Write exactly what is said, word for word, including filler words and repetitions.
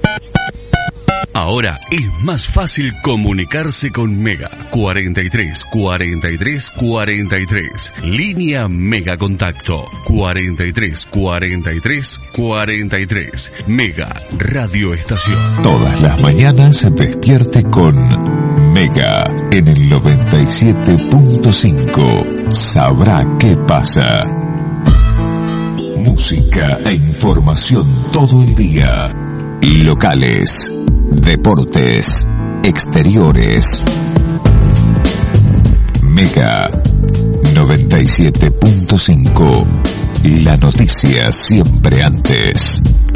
Ahora es más fácil comunicarse con Mega. cuarenta y tres, cuarenta y tres, cuarenta y tres. Línea Mega Contacto. cuarenta y tres, cuarenta y tres, cuarenta y tres. Mega Radio Estación. Todas las mañanas despierte con Mega en el noventa y siete punto cinco. Sabrá qué pasa. Música e información todo el día. Locales, deportes, exteriores. Mega noventa y siete punto cinco. La noticia siempre antes.